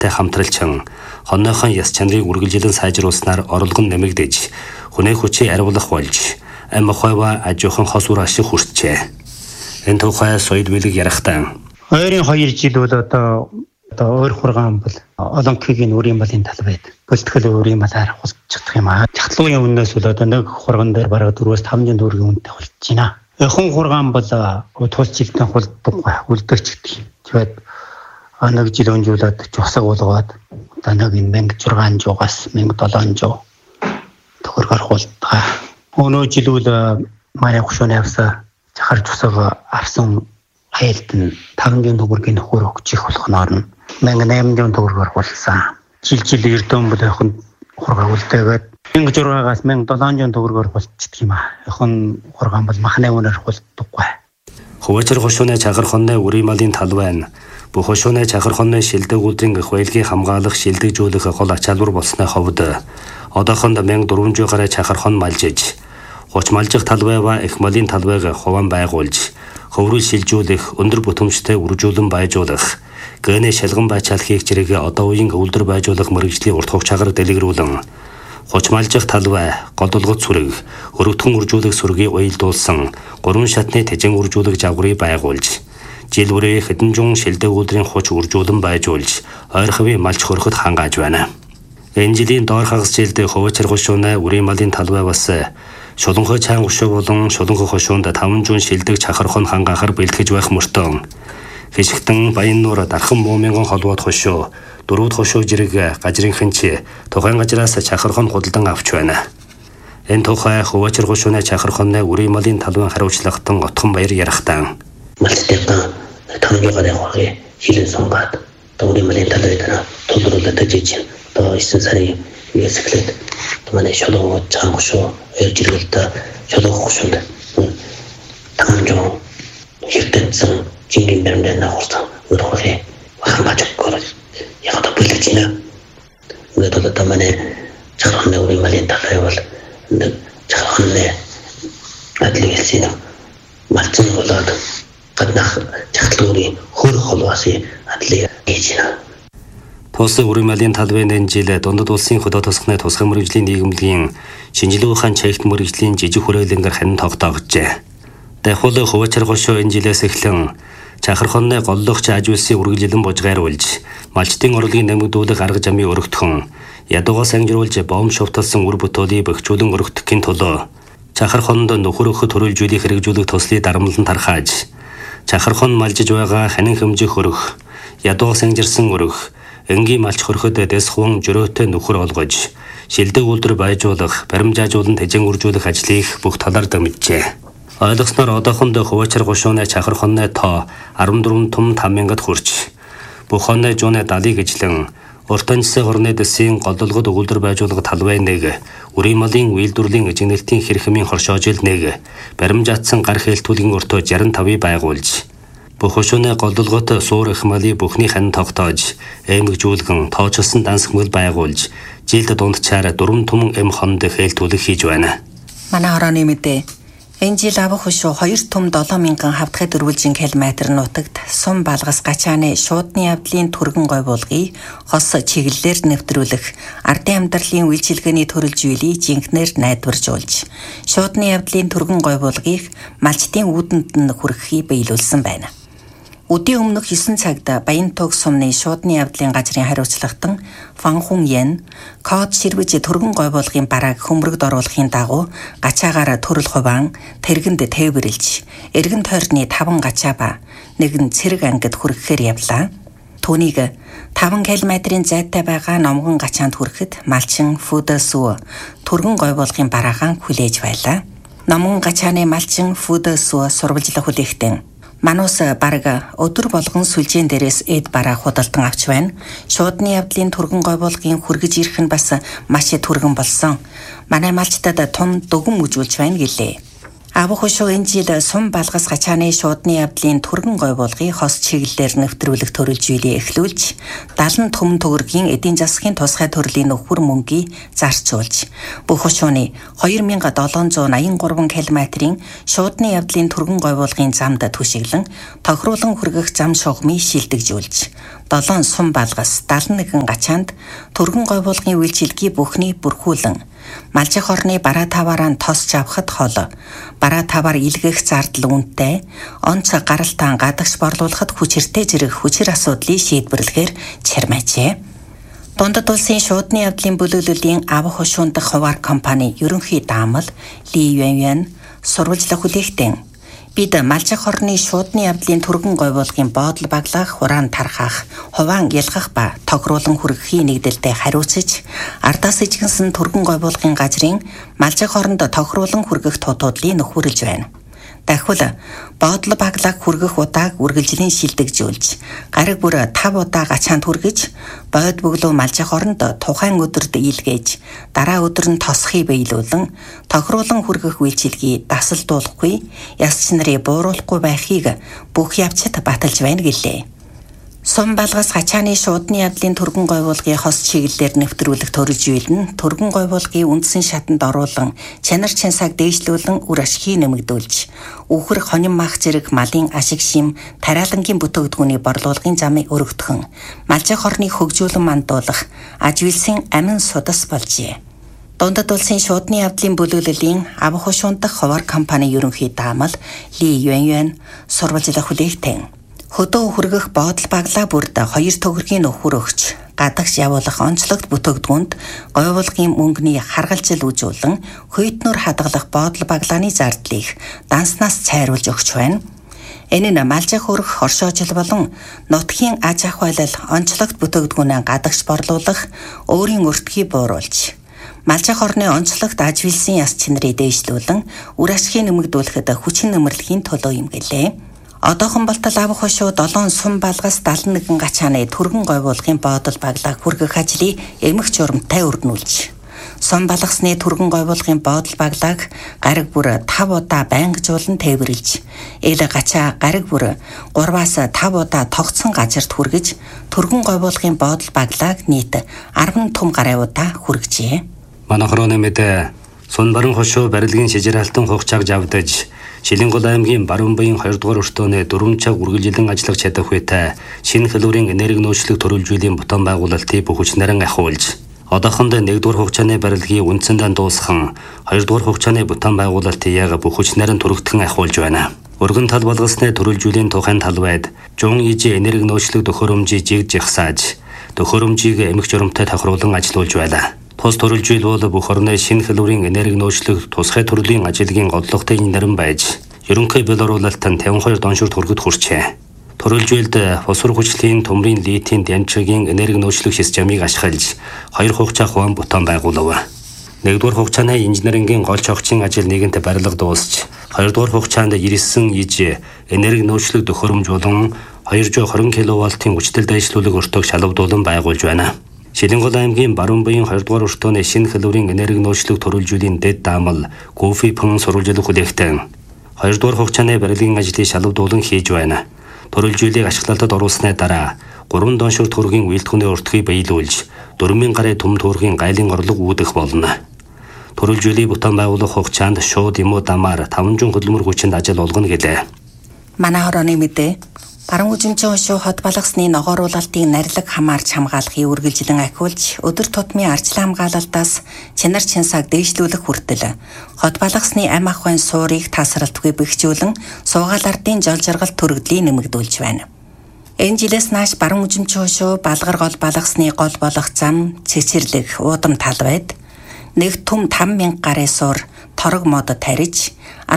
хамтралчин хоноохон яс чанарыг үргэлжлэн сайжруулснаар орлого нь нэмэгдэж хүнээ хүчийг ариулах болж амхойва ажуухан хос үр ашиг хүрчээ. Энэ тухай соёл билэг ярахтаа 22 жил бол одоо өөр хургаан бол олонхигийн үрийн малын талбайд бүлтгэл үрийн малаар хусчихдаг юм аа. Чахлуугийн үннээс бол одоо нэг хурган дээр бараг 4-500 төгрөгийн үнэтэй болж байна. Хэн хургаан бол тус жилдээ үлдэгч гэдэг. Тэгээд нэг жил өнжүүлээд жусаг болгоод одоо нэг 1600-аас 1700 төгрөгөөр хулдгаа. Өнөө жил үл манай хөшөөний авсан чахар жусаг авсан айлд нь 500 төгрөгийн хөр өгчих болох нь 1800 төгрөгөөр хулсан. Жил эрдэн бол яхан хургаа үлдээгээд 1600-аас 1700 төгрөгөөр хулцдаг юм аа. Яхан хургаан бол махны үнээр хулддаггүй. Хөвөчөр хөшөөний чахар хонны үрийн малын талбай нь бүх хөшөөний чахар хонны шилдэг үлдрийн хвайлгийг хамгаалах шилдэгжүүлэх гол ач халбар болсны хувьд одоохонд 1400 гаруй чахар хон малжиж хуч малжих талбай ба их малын талбайг хуваан байгуулж хөврөл шилжүүлэх өндөр бүтэмжтэй үржүүлэн байжуулах гэнэ шалган байчаал хийх зэрэг одоо үеийн өвлдөр байжуулах мэрэгжлийн урт хугацаагаар дэлгэрүүлэн хуч малжих талбай голдолгот сүрэг өрөвдгөн үржүүлэх сүргийг уялдуулсан 3 шатны тэжин үржүүлэх жавгарыг байгуулж жил бүрээ хэдэн зуун шилдэг үлдрийн хуч үржүүлэн байжуулж ойрховын малч хөрөхөд хангааж байна. Энэ жилийн доор хагас жилд хөвөчөр хөшөөний үрийн малын талбай бас Шуланхой цаан хөшөө болон Шуланхой хөшөөнд 500 шилдэг чахар хон хангаахаар бэлтгэж байх мөртөө Хишигтэн Баяннуур дархан Муумингон холбоод хөшөө дөрвөд хөшөө зэрэг гажрынхэнч тухайн гажраас чахар хон худалдан авч байна. Энэ тухай хөвөчөр хөшөөний чахар хонны үрийн малын талбайн хариуцлагатан отхон баяр ярахтаа малцтай тамгийн гараа хилэн сонгаад үрийн малын талбайд тулруулаад ажиж одоо 9 сарын ясгэлээд манай шолгоо цаан хөшөө эржилэлтэй шолгоо хөшөөнд тамжоо хилтэнсэн чингэн бэрмдээ нахурсан өрхөе хамаачгоор яг одоо бүлэжинэ ингээд одоо манай чахны үрийн малын талбай бол чахны адлигэсийн малцсан болоод гаднах чахлуурын хөр холбоосын адлиг хийж байна. Тус үрийн малын талбайд энэ жил дундад улсын хөдөө тосгоны тусгай мэргэжлийн нийгэмлэгийн шинжилгээ ухаан чигт мэргэжлийн жижиг хүрээлэнгээр ханин тогтоогджээ. Дахиад хөвөчөр хөшөө энэ жилээс эхлэн чахар хонны голлогч аж үйлсийг үргэлжлэн бужгааруулж малчтын орлогыг нэмэгдүүлэх арга замыг өргөтгөн ядуугаас ангижруулж бом шувталсан үр бүтээлийг бөхжүүлэн өргөтгөхийн тулд чахар хонд нөхөр өхөд төрүүлжүүлэх хэрэгжүүлэх төслийг дарамтлан тархааж чахар хон малжиж байгаа ханин хэмжих өрөх ядуугаас ангижирсан өрөх энгийн малч хөрөхөд дэс хуван жөрөөтэй нөхөр олгож шилдэг үлдэр байжуулах баримжаажуулан тэжин үржүүлэх ажлыг бүх талаар дамжжээ. Ойлгосноор одоохондоо хөвөчөр гушууны чахар хонны тоо 14 том 5,000-д хүрч бүх хонны жууны 70-ыг ижлэн уртанчсаа хорны дэсийн голдолгод өгүүлдэр байжуулах талбай нэг үрийн малын үйлдвэрлэлийн эжигнэлтийн хэрхмийн хоршоожил нэг баримжаатсан гар хэлтүүлгийн өртөө 65-ыг байгуулж бүх хөшөөний голдолгот суур их малыг бүхний хань тогтоож эмгжүүлгэн тоочсон дансгмэл байгуулж жилд дундчаар 4 том эм хонд хэлтүүлэг хийж байна. Манай хорооны мэдээ энэ жил авах хөшөө 2 том 7,000 хавдхай дөрвөлжин километр нутагт сум балгас гачааны шуудны явдлын түргэн гой булгыг хос чиглэлээр нэвтрүүлэх ардын амьдралын үйлчилгээний төрөлжүүлийг жинхнээр найдваржуулж шуудны явдлын түргэн гой булгыг малчтын үүдэнд нь хүрэхийг биелүүлсэн байна. Өдийн өмнөх 9 цагт Баянтуг сумны шуудны явдлын газрын хариуцлагатан Фанхун Ян код ширвэж түргэн гой болгын барааг хөмрөгд оруулахын дагуу гачаагаар төрөл хуваан тэргэнд тээвэрлж эргэн тойрны 5 гачаа ба нэгэн цэрэг ангид хүрэхээр явлаа. Түүнийг 5 км-ийн зайтай байгаа номгон гачаанд хүрэхэд малчин Фүдэсү түргэн гой болгын бараагаан хүлээж байлаа. Номгон гачааны малчин Фүдэсү сурвалжлах хүлээхтэн Манус бараг өдөр болгон сүлжээн дээрээс эд бараа худалдан авч байна. Шуудны явдлын түргэн гой болгын хүргэж ирэх нь бас маш түргэн болсон. Манай малчтад том дүгэн мүжүүлж байна гэлээ. Авах хошуу энэ жил сум балгас гачааны шуудны явдлын түргэн гой болгыг хос чиглэлээр нэвтрүүлэх төрөлжүүлээ эхлүүлж 70 төмөн төгрөгийн эдийн засгийн тусгай төрлийн нөхөр мөнгийг зарцуулж бүх хошууны 2783 км-ийн шуудны явдлын түргэн гой болгын замд түшиглэн тохируулан хүргэх зам шугамыг шилдэгжүүлж 7 сум балгас 71 гачаанд түргэн гой болгын үйлчилгээ бүхний бүрхүүлэн малжих орны бараа таваараа тосч авахд хол бараа таваар илгэх зардал үнэтэй онц гаралтаан гадагш борлуулахад хүчиртэй зэрэг хүчир асуудлыг шийдвэрлэхээр чармайжээ. Дундад улсын шуудны явдлын бүлүүлэлийн авах хошуунд хуваар компани ерөнхий даамал Ли Юаньюан сурвалжлах хүлээхтэн бид малжих орны шуудны явдлын түргэн гой болгын боодол баглах, хураан тархах, хуваан ялгах ба тохируулан хүргэхийн нэгдэлтэд хариуцж ардаас ижигнсэн түргэн гой болгын газрын малжих оронд тохируулан хүргэх тутуудлыг нөхөрлж байна. Дахиад боодол баглах хүргэх удааг үргэлжлэн шилдэгжүүлж гариг бүр 5 удаа гачаанд хүргэж бод бөглөө малжих оронд тухайн өдөрт илгээж дараа өдөр нь тосхийг биелүүлэн тохируулан хүргэх үйлчилгийг дасалдуулахгүй яс чинарыг бууруулахгүй байхыг бүх явцад баталж байна гэлээ. Сум балгас гачааны шуудны явдлын түргэн гой болгын хос чиглэлээр нэвтрүүлэх төрөлжүүл нь түргэн гой болгын үндсэн шатанд оруулан чанар чансааг дээшлүүлэн үр ашгийг нэмэгдүүлж үхэр хонин мах зэрэг малын ашиг шим тариалангийн бүтээгдэхүүний борлуулгын замыг өргөдгөн малжих орныг хөгжүүлэн мандуулах аживилсэн амин судас болжээ. Дундад улсын шуудны явдлын бүлүүлэлийн авах хошуунд хуваар компани ерөнхий даамал Ли Юаньюан сурвалжлах хүлээхтэн хөдөө хүргэх боодол баглаа бүрд 2 төгрөгийн нөхөр өгч гадагш явуулах онцлогт бүтээгдэхүүнд говьлогын мөнгөний харгалзал үзүүлэн хөйтнөр хадгалах боодол баглааны зардлыг данснаас цайруулж өгч байна. Энэ нь малжих өргөх оршоожил болон нутгийн аж ахуйлал онцлогт бүтээгдэхүүнээ гадагш борлуулах өөрийн өртгийг бууруулж малжих орны онцлогт аживилсэн яс чинарыг дээшлүүлэн үр ашгийг нэмэгдүүлэхэд хүчин нэмэрлэхийн төлөө юм гэлээ. Одоохон болтол авах хошуу 7 сум балгас 71 гачааны түргэн гой болгын боодол баглаа хүргэх ажлыг эмх журамтай өрнүүлж сум балгасны түргэн гой болгын боодол баглааг гариг бүр 5 удаа байнгажуулан тээвэрлж эл гачаа гариг бүр 3-аас 5 удаа тогтсон газарт хүргэж түргэн гой болгын боодол баглааг нийт 10 том гаруйудаа хүргэжээ. Манайхроо нэмээд сун баран хошуу барилгын шижиралтан хугацааг авдаж Шилэнгол аймгийн баруун буян 2 дугаар өртөөний 4 цаг үргэлжилэн ажиллах чадах үйтэй шинэ хэлбэрийн энерги нөөцлөх төрөлжүүллийн бутан байгуулалтыг бүх хүч наран ахиулж одоохондоо 1 дугаар хугацааны барилгын үндсэндээ дуусхан 2 дугаар хугацааны бутан байгуулалтыг яг бүх хүч наран түргэтгэн ахиулж байна. Өргөн тал болгосны төрөлжүүллийн тухайн талбайд жун ижи энерги нөөцлөх төхөөрөмжийг жигж ихсааж төхөөрөмжийг эмх журамтай тохируулан ажиллуулж байна. Тус төрөлжүүл бол бүх орны шинэ хэлбэрийн энерги нөөцлөх тусгай төрлийн ажилгийн годлогтой наран байж ерөнхий бэл оруулалтанд 52 донширт хүргэд хүрчээ. Төрөлжүүлд фосфор хүчлийн төмрийн литийн дамжлагын энерги нөөцлөх системийг ашиглаж 2 хугацаа хуван бутан байгуулав. 1 дугаар хугацааны инженерингийн гол чогчийн ажил нэгэнт барилга дуусч 2 дугаар хугацаанд 99 иж энерги нөөцлөх төхөөрөмж болон 220 кВт-ийн хүчтэй дэвшлүүлэг өртөг шалгадуулан байгуулж байна. Шилэнгол аймгийн баруун буян 2 дугаар өртөөний шинэ хэлбэрийн энерги нөөцлөх төрөлжүүлийн дэд даамал Кофи Пэн сурвалжлах хүлээхтэн 2 дугаар хугацааны барилгын ажлыг шалгадуулан хийж байна. Төрөлжүүлийг ашиглалтад оруулсны дараа 3 донширт хүргийн үйлдвэрийн өртгийг биелүүлж 4,000 гарын төм төөргийн гайлын орлого үүдэх болно. Төрөлжүүлийг бутан байгуулах хугацаанд шууд юм уу дамаар 500 хөдөлмөр хүчинд ажил олгоно гэлээ. Манай хорооны мэдээ баруун үзэмжийн хошуу хот балгасны ногооруулалтыг нарилаг хамаарч хамгаалахыг үргэлжлэн ахиулж өдөр тутмын арчлан хамгаалалтаас чанар чансааг дээшлүүлэх хүртэл хот балгасны ам ахуйн суурийг тасралтгүй бэхжүүлэн суугаал ардын жол жаргалт төрөгдлийг нэмэгдүүлж байна. Энэ жилээс нааш баруун үзэмжийн хошуу балгар гол балгасны гол болох зам цэцэрлэг уудам талбайд нэг төм 5,000 гарын суур торог мод тариж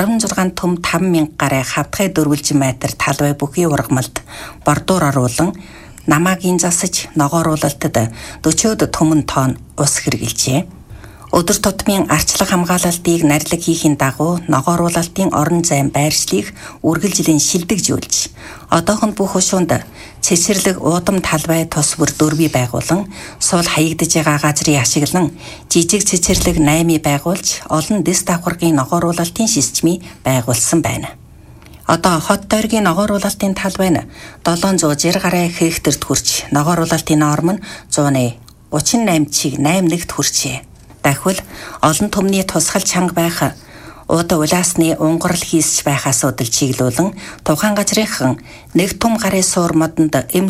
16 төм 5,000 гарын хавтгай дөрвөлжин метр талбай бүхий ургамалд бордуур оруулан намаагийн засаж ногооруулалтад 40 төмөн тонн ус хэрэгжилжээ. Өдөр тутмын арчлаг хамгаалалтыг нарилаг хийхин дагуу ногооруулалтын орон зайн байршлыг үргэлжлэн шилдэгжүүлж одоохон бүх хошуунд цэцэрлэг уудам талбай тус бүр 4 байгуулан суул хаягдж байгаа газрыг ашиглан жижиг цэцэрлэг 8 байгуулж олон дэс давхаргын ногооруулалтын системийг байгуулсан байна. Одоо хот дойргийн ногооруулалтын талбай нь 760 гаруй хектарт хүрч ногооруулалтын норм нь 138 чиг 8 нэгт хүрчээ. Дахил олон түмний тусгал чанга байх уудаа улаасны унгарл хийсч байх асуудал чиглүүлэн тухайн газрынхан нэг том гарын суур модонд эм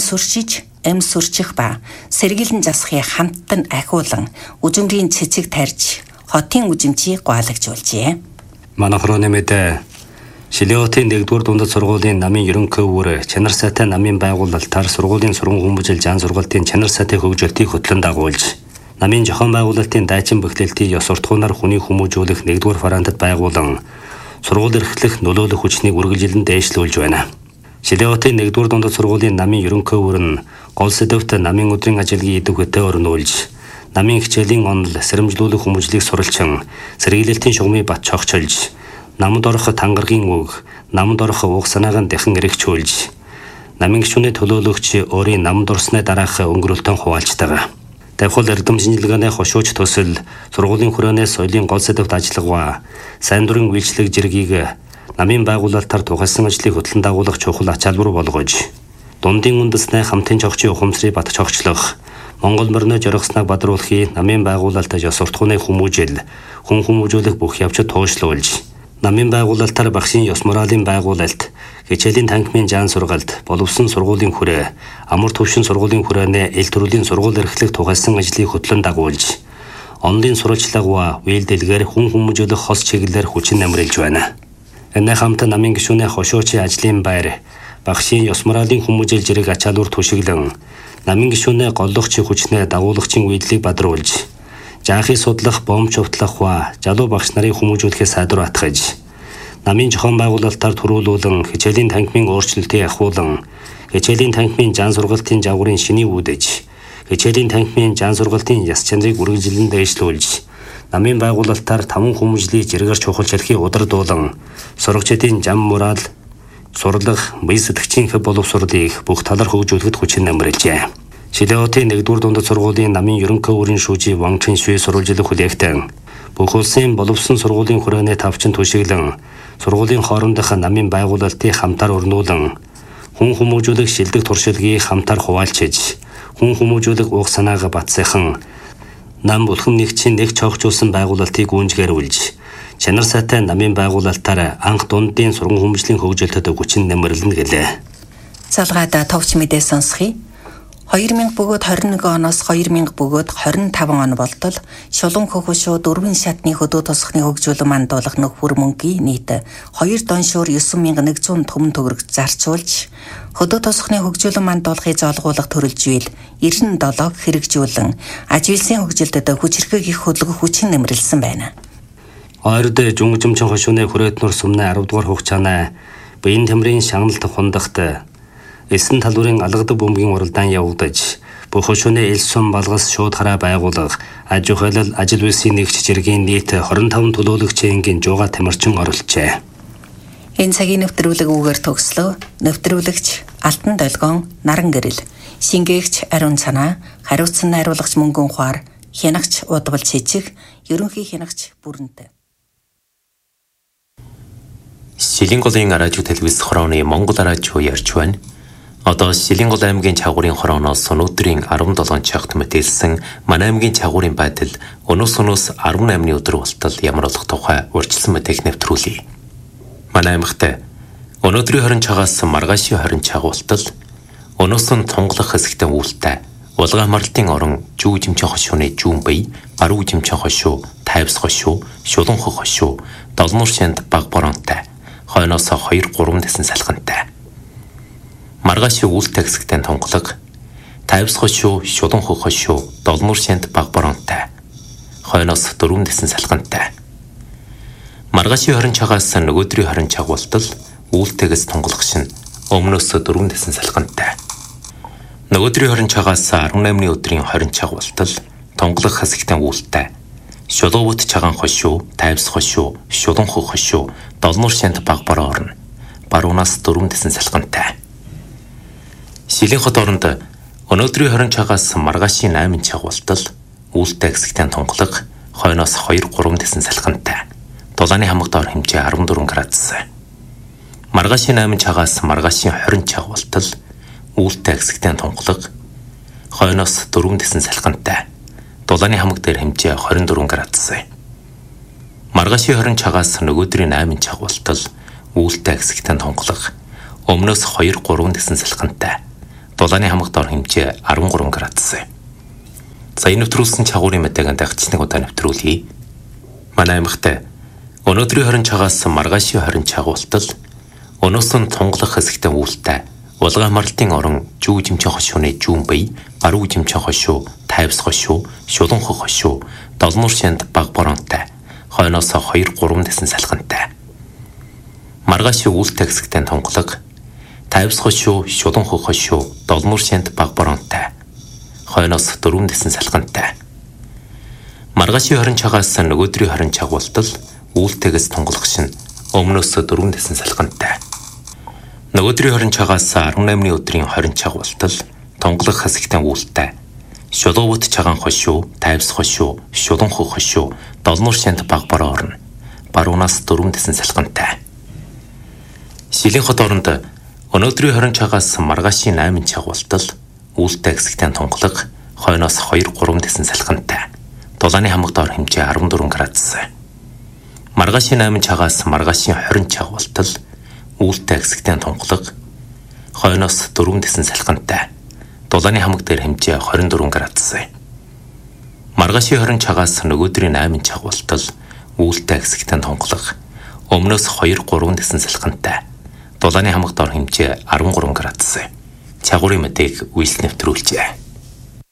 сүрчих ба сэргийлэн засахыг хамттан ахиулан үзмрийн цэцэг тарьж хотын үзмжийг гуайлагжуулжээ. Манайхроо нэмээд Шилиотын 1-р дундад сургуулийн намын ерөнхий өвөр чанар сайтай намын байгуулалтаар сургуулийн сургууль хүмүүжил жан сургалтын чанар сайтай хөгжөлтийг хөтлөн дагуулж намын зохион байгуулалтын дайчин бэхлэлтийг ёс суртахуунаар хүний хүмүүжүүлэх 1-р варантад байгуулан сургууль эрхлэх нөлөөлөх хүчнийг үргэлжлэн дээшлүүлж байна. Шилиотын 1-р дундад сургуулийн намын ерөнхий өвөр нь гол сэдвт намын өдрийн ажлын идэвхтэй өрнүүлж намын хичээлийн онол сэрэмжлүүлэх хүмүүжлийг суралчин сэргийлэлтийн шугамыг бат цогцолж намд орох тангаргийн үг намд орох уг санааг нь дахин эргэжүүлж намын гишүүний төлөөлөгч өөрийн намд орсны дараах өнгөрөлтөн хуваалцдаг. Давхул эрдэм шинжилгээний хошууч төсөл сургуулийн хүрээнээс соёлын гол сэдвт ажиллагаа сайн дурын үйлчлэг зэргийг намын байгуулалтаар тухайлсан ажлыг хөтлөн дагуулах чухал ач холбогдол болгож дундын үндэснээ хамтын чогчийн ухамсарыг бат цогцлох Монгол морины жоргосныг бадруулахыг намын байгуулалтад ёс суртахууны хүмүүжил хүн хүмүүжүүлэх бүх явцад туушлуулж намын байгуулалтаар багшийн ёс моралын байгуулалт хичээлийн танхимын жаан сургалт боловсон сургуулийн хүрээ амар төвшин сургуулийн хүрээнээ эл төрлийн сургууль эрхлэх тухайлсан ажлыг хөтлөн дагуулж онлын сурвалжлага үйлдэлгээр хүн хүмүүжүүлэх хос чиглэлээр хүчин намрилж байна. Энэ хамт намын гишүүний хошуучийн ажлын байр багшийн ёс моралын хүмүүжил зэрэг ачаалуур түшиглэн намын гишүүний голлогчийн хүчнээ дагуулагчийн үйлдэлийг бадруулж жаахыг судлах, бомб чувтлах ба залуу багш нарын хүмүүжүүлэхээс сайдвар атгаж намын зохион байгуулалтаар төрүүлүүлэн хичээлийн танхимын өөрчлөлтийг ахиулан хичээлийн танхимын жан сургалтын жагварын шинийг үүдэж хичээлийн танхимын жан сургалтын яс чанарыг үргэлжлэн дээшлүүлж намын байгуулалтаар 5 хүмүүжлийг зэрэгээр чухал шархийг удирдуулан сурагчдын зам морал сурлах, бие сэтгчийн хэв боловсролыг бүх талаар хөгжүүлэхэд хүчин намрилжээ. Шилиотын 1-р дундад сургуулийн намын ерөнхий өврийн шүүжи Вангчин Швэ сурвалжлах хүлээгтэн бүх улсын боловсон сургуулийн хүрээний тавчин түшиглэн сургуулийн хоорондох намын байгуулалтыг хамтаар өрнүүлэн хүн хүмүүжүүлэх шилдэг туршилгийг хамтаар хуваалцаж хүн хүмүүжүүлэх уг санааг батсайхан нам бүлхэм нэгчийн нэг цогцолсон байгуулалтыг гүнжгэрүүлж чанар сайтай намын байгуулалтаар анх дундын сургууль хүмүүжлийн хөгжөлтөд хүчин намрилна гэлээ. Залгаада товч мэдээ сонсхий. 2000 бөгөөд 21 оноос 2000 бөгөөд 25 он болтол шулуун хөхөшөө 4 шатны хөдөө тосхны хөгжүүлэн мандуулах нөхөр мөнгийн нийт 2 доншуур 9100 төмөн төгрөг зарцуулж хөдөө тосхны хөгжүүлэн мандуулахыг зоолгуулах төрөлжүүл 97-г хэрэгжүүлэн аж үйлсийн хөгжилдөд хүчирхэг их хөдөлгөх хүчин нэмрэлсэн байна. Ойрд жүнгжимчин хошууны хүрээднөр сумны 10 дугаар хугацааны биеийн тэмрийн шагналт хундахт эсэн талбарын алгадаг бөмбөгийн уралдаан явагдаж бүх хошууны эл сум балгас шууд хараа байгуулах аж ахуйлал ажил үйлсийн нэгж зэргийн нийт 25 төлөөлөгчийн жууга тамирчин оролцжээ. Энэ цагийн нэвтрүүлэг үгээр төгслөө. Нэвтрүүлэгч Алтан Долгион, Наран Гэрэл, шингээгч Ариун Цанаа, хариуцсан найруулагч Мөнгөн Ухаар, хянагч Удвал Чижиг, ерөнхий хянагч Бүрэнтэй. Шилэнголын радио телевиз хорооны Монгол радио ярьж байна. Одоо Шилэнгол аймгийн чагуурын хорооноос өнөөдрийн 17 цагт мэдээлсэн манай аймгийн чагуурын байдал өнөөс 18-ны өдөр болтол ямар болох тухай урьдчилсан мэдээг нэвтрүүлье. Манай аймагт өнөөдрийн 20 цагаас маргаашийн 20 цаг болтол өнөөс нь тунгалах хэсэгтээ үүлтэй улгаан марлтын орон жүү жимчин хошууны жүүн бие, баруун жимчин хошуу, тайвс хошуу, шулуун хөх хошуу, долмор шанд баг боронтой хойноос 2-3 дэсэн салхантай. Маргаашийн үүлтэй хэсэгтээ тунгалаг, тайвс хошуу, шулуун хөх хошуу, долмор шанд баг боронтой хойноос 4 дэсэн салхантай. Маргаашийн 20 цагаас нөгөөдрийн 20 цаг болтол үүлтэйгээс тунгалах шин өмнөөс 4 дэсэн салхантай. Нөгөөдрийн 20 цагаас 18-ны өдрийн 20 цаг болтол тунгалах хэсэгтээ үүлтэй шулуун чагаан хошуу, тайвс хошуу, шулуун хөх хошуу, долмор шанд баг бороо орно. Баруунаас 4 дэсэн салхантай. Шилийн хот оронд өнөөдрийн 20 цагаас маргаашийн 8 чагуултал үүлтэй хэсэгтээ тунгалаг хойноос 2-3 тэсэн салхинтай. Дулааны хамаг доор хэмжээ 14 градус. Маргаашийн 8 цагаас маргаашийн 20 чагуултал үүлтэй хэсэгтээ тунгалаг хойноос 4 тэсэн салхинтай. Дулааны хамаг дээр хэмжээ 24 градус. Маргаашийн 20 цагаас нөгөөдрийн 8 чагуултал үүлтэй хэсэгтээ тунгалаг өмнөөс 2-3 тэсэн салхинтай. Дулааны хамаг доор хэмжээ 13 градус. За энэ нэвтрүүлсэн чагуурын мэдээгээ дагчныг удаа нэвтрүүлье. Манай аймагт өнөөдрийн 20 цагаас маргаашийн 20 чагуултал өнөөс нь тунгалах хэсэгтээ үүлтэй улгаан марлтын орон жүү жимчэн хошууны жүүн бие, баруун жимчэн хошуу, тайвс хошуу, шулуунхог хошуу, долнуур шанд баг боронтой, хойноос 2-3 тэсэн салхинтай. Маргаашийн үүлтэй хэсэгтээ тунгалаг тайвс хошуу, шулуунхог хошуу, долнуур шанд баг боронтой, хойноос 4 тэсэн салхинтай. Маргаашийн 20 цагаас нөгөөдрийн 20 чагуултал үүлтэйгээс тунгалах шин өмнөөс 4 тэсэн салхинтай. Нөгөөдрийн 20 цагаас 18-ны өдрийн 20 чагуултал тунгалах хэсэгтээ үүлтэй. Шулуувт чагаан хошуу, тайвс хошуу, шулуунхог хошуу, долнуур шанд баг бороо орно. Баруунаас 4 тэсэн салхинтай. Шилийн хот оронд өнөөдрийн 20 цагаас маргаашийн 8 чагуултал үүлтэй хэсэгтээ тунгалаг хойноос 2-3 тэсэн салхинтай. Дулааны хамаг доор хэмжээ 14 градус. Маргаашийн 8 цагаас маргаашийн 20 чагуултал үүлтэй хэсэгтээ тунгалаг хойноос 4 тэсэн салхинтай. Дулааны хамаг дээр хэмжээ 24 градус. Маргаашийн 20 цагаас нөгөөдрийн 8 чагуултал үүлтэй хэсэгтээ тунгалаг өмнөөс 2-3 тэсэн салхинтай. Дулааны хамаг доор хэмжээ 13 градус. Чагуурын мэдээг үйлс нэвтрүүлжээ.